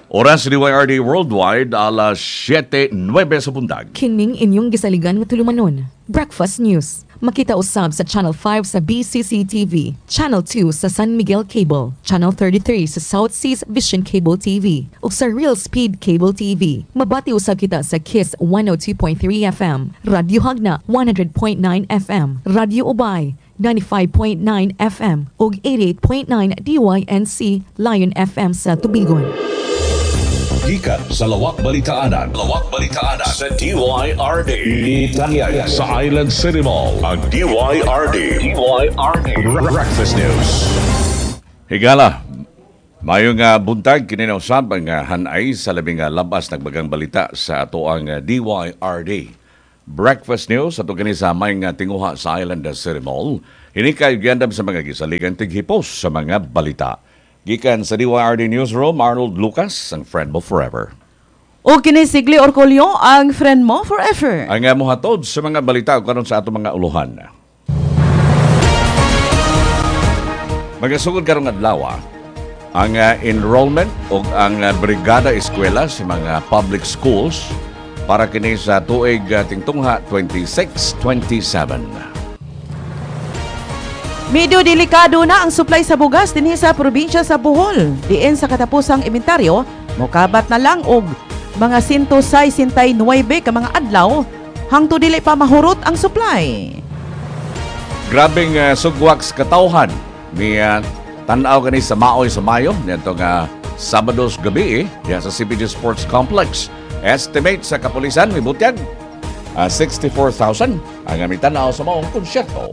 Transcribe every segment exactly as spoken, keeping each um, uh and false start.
Oras D Y R D Worldwide, alas siyete nuwebe sa bundag. Kining inyong gisaligan nga tulumanon. Breakfast News. Makita usab sa Channel five sa B C C T V, Channel two sa San Miguel Cable, Channel thirty-three sa South Seas Vision Cable T V, ug sa Real Speed Cable T V. Mabati usab kita sa Kiss one oh two point three F M, Radyo Hagna one hundred point nine F M, Radyo Ubay ninety-five point nine F M, ug eighty-eight point nine D Y N C Lion F M sa Tubigon. Gikan sa Lawak Balitaanan, Lawak Balitaanan sa D Y R D. Itanyag sa Island City Mall, ang D Y R D. D Y R D. Breakfast News. Higala, mayong uh, buntag kininausab ang uh, hanay sa labing uh, labas nagbagang balita sa ato ang uh, D Y R D. Breakfast News ato kini sa may uh, tinguha sa Island City Mall. Hinikay gyandam sa mga gisaligan tighipos sa mga balita. Gikan sa D Y R D Newsroom, Arnold Lucas, ang friend mo forever. O kinisigli Orcolio, ang friend mo forever. Ang uh, muhatod sa mga balita karon sa ato mga uluhan. Magasugod karong adlaw ang uh, enrollment o ang uh, brigada eskwela sa mga public schools para kini sa tuig uh, tingtungha twenty-six twenty-seven. Medyo delikado na ang supply sa bugas dinhi sa probinsya sa Bohol. Diin sa katapusang inventaryo, mokabat na lang og mga one hundred sixty-nine ka mga adlaw hangtod dili pa mahurot ang supply. Grabing uh, sugwaks katawhan ni uh, tan-aw kani sa Maoy sa Mayo nito nga Sabados gabi eh, diha sa C P G Sports Complex. Estimate sa kapulisan mibutyag uh, sixty-four thousand ang amitan-aw sa maong konsyerto.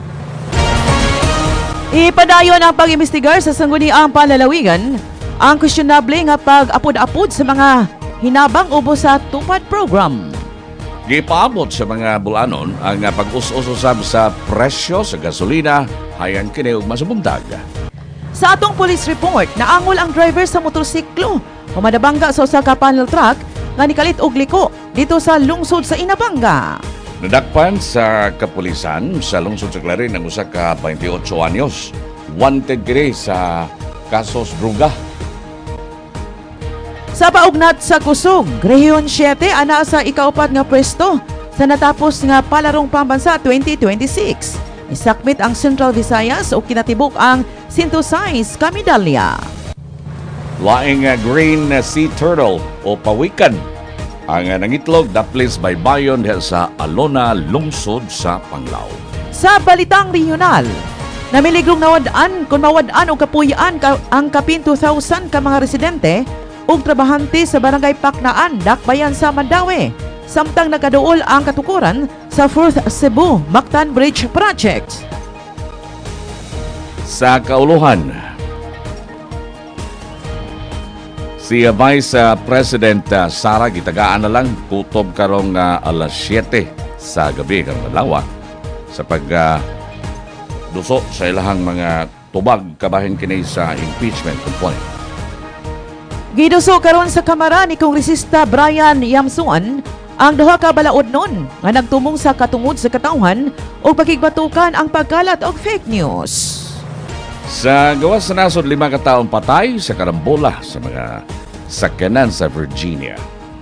Ipadayon ang pag-imbestigar sa sangguniang palalawigan ang questionable nga pag-apod-apod sa mga hinabang ubos sa tupad program. Gipaabot sa mga bulanon ang pag-us-usab sa presyo sa gasolina hayan kini ug masubuntag. Sa atong police report, naangol ang driver sa motorsiklo o madabangga sa usa ka panel truck nga nikalit og liko dito sa lungsod sa Inabanga. Nadakpan sa kapulisan sa lungsod sa Clarin ang usa ka twenty-eight anyos. Wanted kini sa kasos druga. Sa paugnat sa Kusog, Rehiyon seven ana sa ikaupat nga pwesto sa natapos nga palarong pambansa twenty twenty-six. Isakmit ang Central Visayas o kinatibok ang one oh six ka medalya. Laing uh, green uh, sea turtle o pawikan ang uh, nangitlog daplis baybayon diha sa Alona, lungsod sa Panglao. Sa balitang regional, namiligrong nawad-an kung mawad-an o kapuyaan ka, ang kapin two thousand ka mga residente ug trabahante sa barangay Paknaan, Dakbayan sa Mandawi. Samtang nakaduol ang katukuran sa fourth Cebu Mactan Bridge Project. Sa kauluhan, si Vice President uh, Sara gitagaan na lang kutob karong uh, alas siyete sa gabi karong adlaw sa pag uh, duso sa ilahang mga tubag kabahin kini sa impeachment complaint. Giduso karon sa Kamara ni Kongresista Brian Yamsuan ang duha ka balaod nun nga nagtumong sa katungod sa katawhan o pakigbatukan ang pagkalat og fake news. Sa gawas sa nasod, lima ka taong patay sa karambola sa mga sakyanan sa Virginia.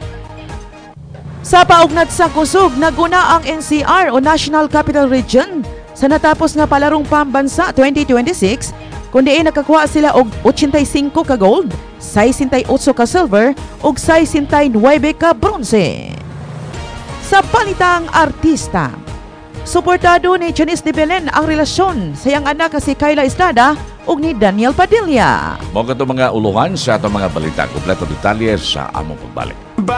Sa paugnat sa Kusog, naguna ang N C R o National Capital Region sa natapos nga palarong pambansa twenty twenty-six kundi nakakuha sila og eighty-five ka gold, sixty-eight ka silver ug sixty-nine ka bronze. Sa palitang artista, suportado ni Janice de Belen ang relasyon sa iyang anak si Kyla Estrada ug ni Daniel Padilla. Mga ito mga uluhan sa itong mga balita. Kompleto detalye sa among pagbalik.